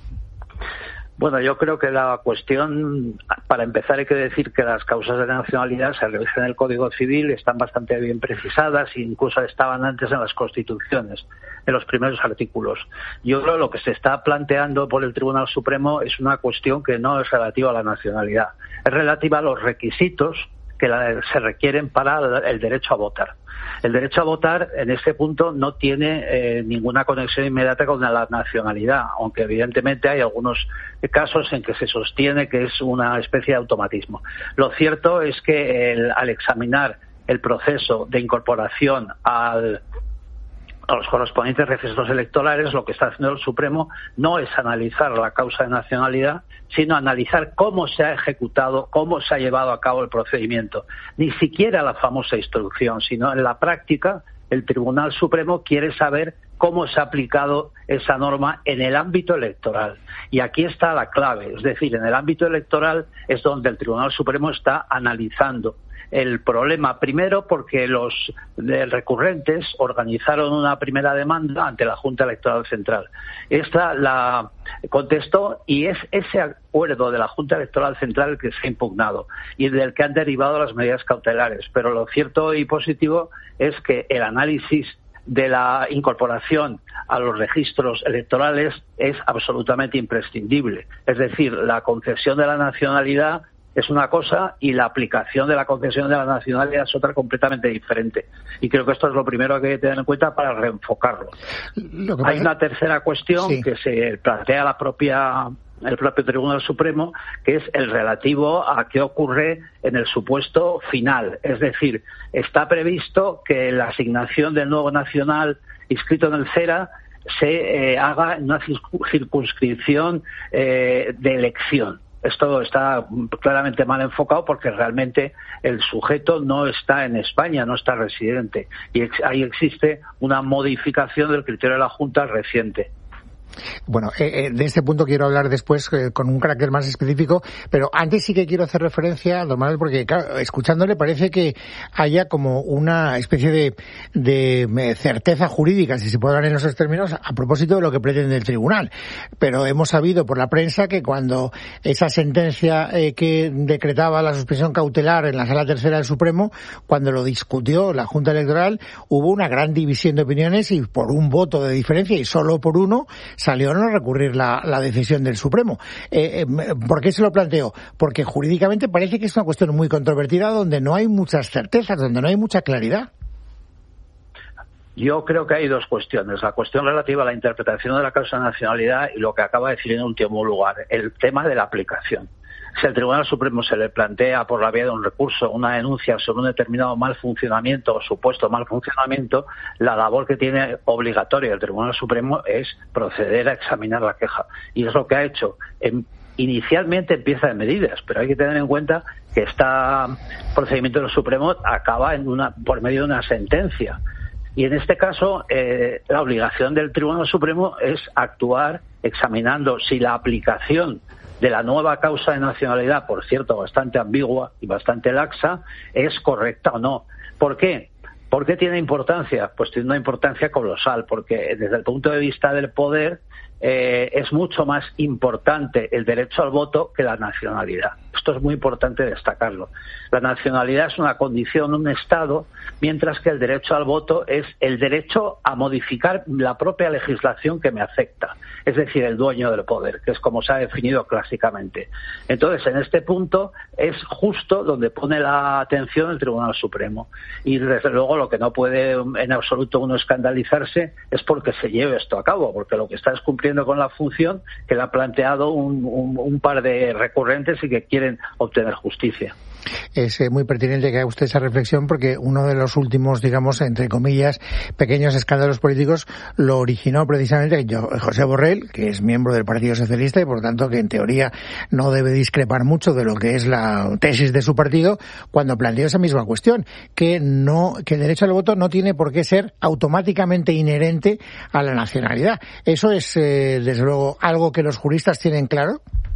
Bueno, yo creo que la cuestión, para empezar hay que decir que las causas de nacionalidad se realizan en el Código Civil, están bastante bien precisadas e incluso estaban antes en las Constituciones, en los primeros artículos. Yo creo que lo que se está planteando por el Tribunal Supremo es una cuestión que no es relativa a la nacionalidad, es relativa a los requisitos que la, se requieren para el derecho a votar. El derecho a votar en este punto no tiene eh, ninguna conexión inmediata con la nacionalidad, aunque evidentemente hay algunos casos en que se sostiene que es una especie de automatismo. Lo cierto es que el, al examinar el proceso de incorporación al a los correspondientes registros electorales, lo que está haciendo el Supremo no es analizar la causa de nacionalidad, sino analizar cómo se ha ejecutado, cómo se ha llevado a cabo el procedimiento. Ni siquiera la famosa instrucción, sino en la práctica el Tribunal Supremo quiere saber cómo se ha aplicado esa norma en el ámbito electoral. Y aquí está la clave, es decir, en el ámbito electoral es donde el Tribunal Supremo está analizando el problema, primero porque los recurrentes organizaron una primera demanda ante la Junta Electoral Central. Esta la contestó y es ese acuerdo de la Junta Electoral Central el que se ha impugnado y del que han derivado las medidas cautelares. Pero lo cierto y positivo es que el análisis de la incorporación a los registros electorales es absolutamente imprescindible. Es decir, la concesión de la nacionalidad es una cosa y la aplicación de la concesión de la nacionalidad es otra completamente diferente. Y creo que esto es lo primero que hay que tener en cuenta para reenfocarlo. Hay una tercera cuestión sí. que se plantea la propia el propio Tribunal Supremo, que es el relativo a qué ocurre en el supuesto final. Es decir, está previsto que la asignación del nuevo nacional inscrito en el CERA se eh, haga en una circunscripción eh, de elección. Esto está claramente mal enfocado porque realmente el sujeto no está en España, no está residente. Y ex- ahí existe una modificación del criterio de la Junta reciente. Bueno, eh, eh, de este punto quiero hablar después eh, con un carácter más específico, pero antes sí que quiero hacer referencia, don Manuel, porque claro, escuchándole parece que haya como una especie de, de eh, certeza jurídica, si se puede hablar en esos términos, a propósito de lo que pretende el tribunal. Pero hemos sabido por la prensa que cuando esa sentencia eh, que decretaba la suspensión cautelar en la Sala Tercera del Supremo, cuando lo discutió la Junta Electoral, hubo una gran división de opiniones y por un voto de diferencia, y solo por uno, salió a no recurrir la, la decisión del Supremo. Eh, eh, ¿Por qué se lo planteo? Porque jurídicamente parece que es una cuestión muy controvertida donde no hay muchas certezas, donde no hay mucha claridad. Yo creo que hay dos cuestiones. La cuestión relativa a la interpretación de la causa de nacionalidad y lo que acaba de decir en último lugar, el tema de la aplicación. Si al Tribunal Supremo se le plantea por la vía de un recurso una denuncia sobre un determinado mal funcionamiento o supuesto mal funcionamiento, la labor que tiene obligatoria el Tribunal Supremo es proceder a examinar la queja. Y es lo que ha hecho. En, inicialmente empieza en medidas, pero hay que tener en cuenta que este procedimiento del Supremo acaba en una, por medio de una sentencia. Y en este caso, eh, la obligación del Tribunal Supremo es actuar examinando si la aplicación de la nueva causa de nacionalidad, por cierto, bastante ambigua y bastante laxa, es correcta o no. ¿Por qué? ¿Por qué tiene importancia? Pues tiene una importancia colosal, porque desde el punto de vista del poder eh, es mucho más importante el derecho al voto que la nacionalidad. Esto es muy importante destacarlo. La nacionalidad es una condición, un estado, mientras que el derecho al voto es el derecho a modificar la propia legislación que me afecta, es decir, el dueño del poder, que es como se ha definido clásicamente. Entonces, en este punto es justo donde pone la atención el Tribunal Supremo. Y desde luego lo que no puede en absoluto uno escandalizarse es porque se lleve esto a cabo, porque lo que está es cumpliendo con la función que le ha planteado un, un, un par de recurrentes y que quieren obtener justicia. Es eh, muy pertinente que haga usted esa reflexión porque uno de los últimos, digamos, entre comillas, pequeños escándalos políticos lo originó precisamente José Borrell, que es miembro del Partido Socialista y por tanto que en teoría no debe discrepar mucho de lo que es la tesis de su partido, cuando planteó esa misma cuestión, que no, que el derecho al voto no tiene por qué ser automáticamente inherente a la nacionalidad. ¿Eso es, eh, desde luego, algo que los juristas tienen claro?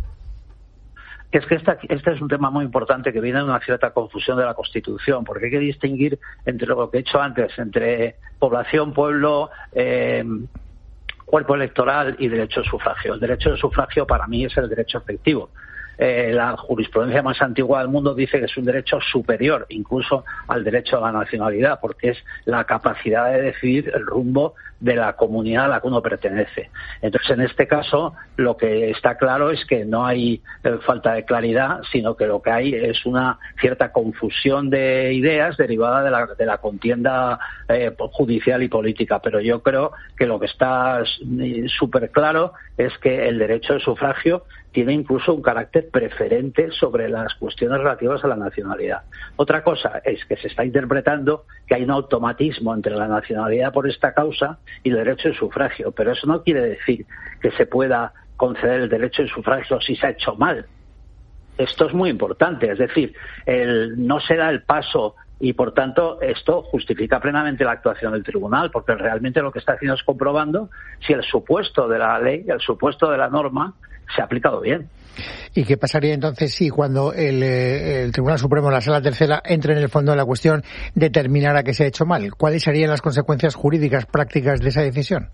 Es que esta, este es un tema muy importante que viene de una cierta confusión de la Constitución, porque hay que distinguir entre lo que he hecho antes, entre población, pueblo, eh, cuerpo electoral y derecho de sufragio. El derecho de sufragio para mí es el derecho efectivo. Eh, la jurisprudencia más antigua del mundo dice que es un derecho superior incluso al derecho a la nacionalidad, porque es la capacidad de decidir el rumbo de la comunidad a la que uno pertenece. Entonces, en este caso, lo que está claro es que no hay eh, falta de claridad, sino que lo que hay es una cierta confusión de ideas derivada de la, de la contienda eh, judicial y política. Pero yo creo que lo que está súper claro es que el derecho de sufragio tiene incluso un carácter preferente sobre las cuestiones relativas a la nacionalidad. Otra cosa es que se está interpretando que hay un automatismo entre la nacionalidad por esta causa y el derecho de sufragio, pero eso no quiere decir que se pueda conceder el derecho de sufragio si se ha hecho mal. Esto es muy importante, es decir, el, no se da el paso y, por tanto, esto justifica plenamente la actuación del tribunal, porque realmente lo que está haciendo es comprobando si el supuesto de la ley, el supuesto de la norma, se ha aplicado bien. ¿Y qué pasaría entonces si cuando el, el Tribunal Supremo, la Sala Tercera, entre en el fondo de la cuestión, determinara que se ha hecho mal? ¿Cuáles serían las consecuencias jurídicas prácticas de esa decisión?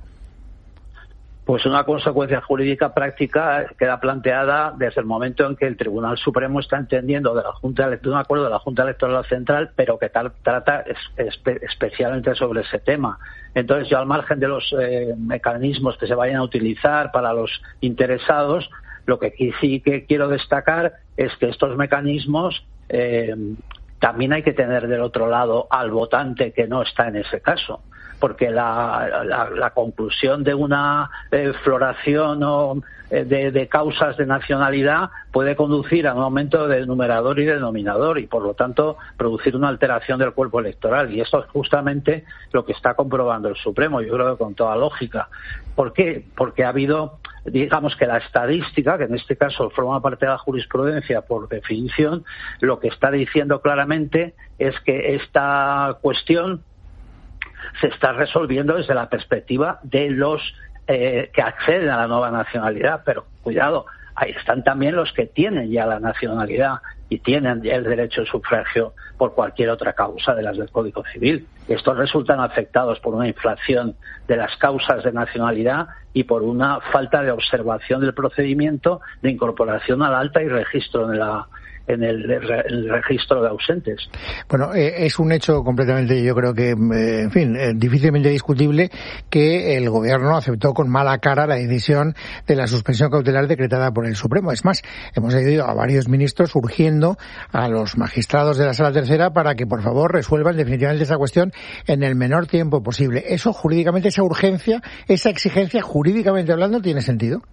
Pues una consecuencia jurídica práctica queda planteada desde el momento en que el Tribunal Supremo está entendiendo de la Junta de un acuerdo de la Junta Electoral Central, pero que tal, trata es, espe, especialmente sobre ese tema. Entonces, yo al margen de los eh, mecanismos que se vayan a utilizar para los interesados, lo que sí que quiero destacar es que estos mecanismos eh, también hay que tener del otro lado al votante que no está en ese caso, porque la, la, la conclusión de una eh, floración o eh, de, de causas de nacionalidad puede conducir a un aumento de numerador y denominador y, por lo tanto, producir una alteración del cuerpo electoral. Y esto es justamente lo que está comprobando el Supremo, yo creo que con toda lógica. ¿Por qué? Porque ha habido, digamos que la estadística, que en este caso forma parte de la jurisprudencia por definición, lo que está diciendo claramente es que esta cuestión se está resolviendo desde la perspectiva de los eh, que acceden a la nueva nacionalidad, pero cuidado, ahí están también los que tienen ya la nacionalidad y tienen el derecho de sufragio por cualquier otra causa de las del Código Civil. Estos resultan afectados por una inflación de las causas de nacionalidad y por una falta de observación del procedimiento de incorporación al alta y registro de la en el, el registro de ausentes. Bueno, eh, es un hecho completamente, yo creo que, eh, en fin, eh, difícilmente discutible que el Gobierno aceptó con mala cara la decisión de la suspensión cautelar decretada por el Supremo. Es más, hemos oído a varios ministros urgiendo a los magistrados de la Sala Tercera para que, por favor, resuelvan definitivamente esa cuestión en el menor tiempo posible. ¿Eso jurídicamente, esa urgencia, esa exigencia, jurídicamente hablando, tiene sentido?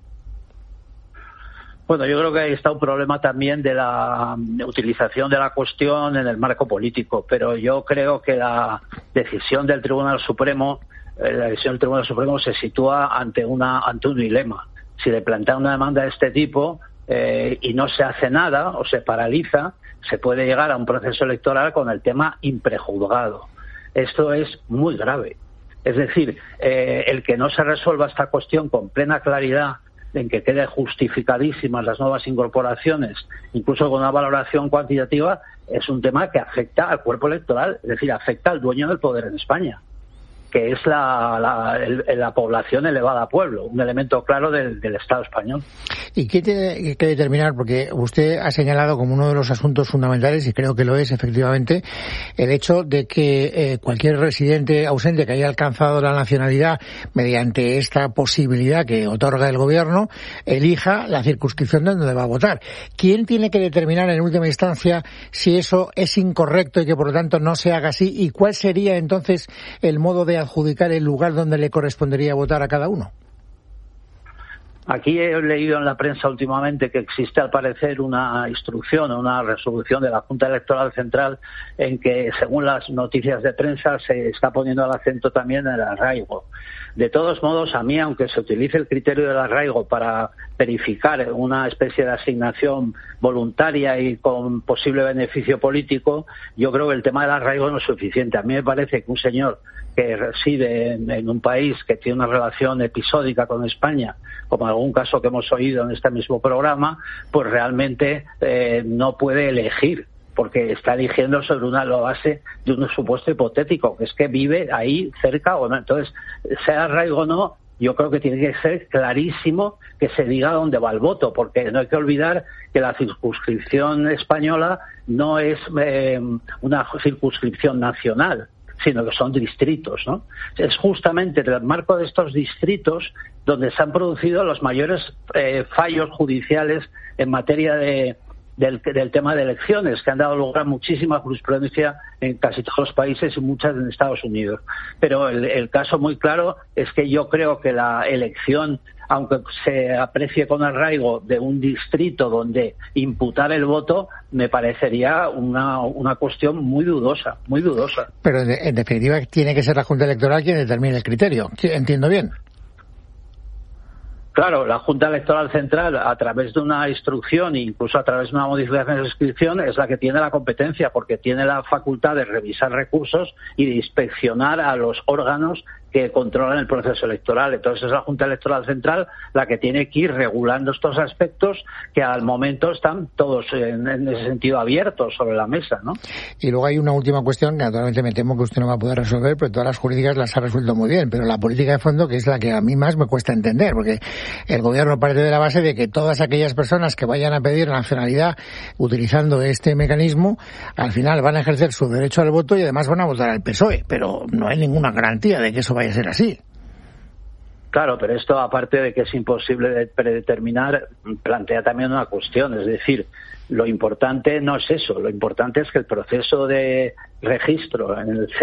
Bueno, yo creo que ahí está un problema también de la utilización de la cuestión en el marco político, pero yo creo que la decisión del Tribunal Supremo, eh, la decisión del Tribunal Supremo se sitúa ante una ante un dilema. Si le plantean una demanda de este tipo eh, y no se hace nada o se paraliza, se puede llegar a un proceso electoral con el tema imprejuzgado. Esto es muy grave. Es decir, eh, el que no se resuelva esta cuestión con plena claridad, en que queden justificadísimas las nuevas incorporaciones, incluso con una valoración cuantitativa, es un tema que afecta al cuerpo electoral, es decir, afecta al dueño del poder en España, que es la, la, el, la población elevada a pueblo, un elemento claro del, del Estado español. ¿Y qué tiene que determinar? Porque usted ha señalado como uno de los asuntos fundamentales, y creo que lo es efectivamente, el hecho de que eh, cualquier residente ausente que haya alcanzado la nacionalidad mediante esta posibilidad que otorga el Gobierno, elija la circunscripción donde va a votar. ¿Quién tiene que determinar en última instancia si eso es incorrecto y que por lo tanto no se haga así? ¿Y cuál sería entonces el modo de adjudicar el lugar donde le correspondería votar a cada uno? Aquí he leído en la prensa últimamente que existe, al parecer, una instrucción o una resolución de la Junta Electoral Central en que, según las noticias de prensa, se está poniendo el acento también en el arraigo. De todos modos, a mí, aunque se utilice el criterio del arraigo para verificar una especie de asignación voluntaria y con posible beneficio político, yo creo que el tema del arraigo no es suficiente. A mí me parece que un señor que reside en, en un país que tiene una relación episódica con España, como en algún caso que hemos oído en este mismo programa, pues realmente eh, no puede elegir, porque está eligiendo sobre una base de un supuesto hipotético, que es que vive ahí cerca o no. Entonces, sea arraigo o no, yo creo que tiene que ser clarísimo que se diga dónde va el voto, porque no hay que olvidar que la circunscripción española no es eh, una circunscripción nacional, sino que son distritos, ¿no? Es justamente en el marco de estos distritos donde se han producido los mayores eh, fallos judiciales en materia de Del, del tema de elecciones, que han dado lugar a muchísima jurisprudencia en casi todos los países y muchas en Estados Unidos. Pero el, el caso muy claro es que yo creo que la elección, aunque se aprecie con arraigo de un distrito donde imputar el voto, me parecería una, una cuestión muy dudosa, muy dudosa. Pero en, en definitiva tiene que ser la Junta Electoral quien determine el criterio. ¿Entiendo bien? Claro, la Junta Electoral Central, a través de una instrucción e incluso a través de una modificación de inscripción, es la que tiene la competencia, porque tiene la facultad de revisar recursos y de inspeccionar a los órganos que controlan el proceso electoral. Entonces es la Junta Electoral Central la que tiene que ir regulando estos aspectos que al momento están todos en, en ese sentido abiertos sobre la mesa, ¿no? Y luego hay una última cuestión que naturalmente me temo que usted no va a poder resolver, pero todas las jurídicas las ha resuelto muy bien, pero la política de fondo, que es la que a mí más me cuesta entender, porque el Gobierno parte de la base de que todas aquellas personas que vayan a pedir nacionalidad utilizando este mecanismo, al final van a ejercer su derecho al voto y además van a votar al P S O E, pero no hay ninguna garantía de que eso vaya a ser así. Claro, pero esto, aparte de que es imposible de predeterminar, plantea también una cuestión, es decir, lo importante no es eso, lo importante es que el proceso de registro en el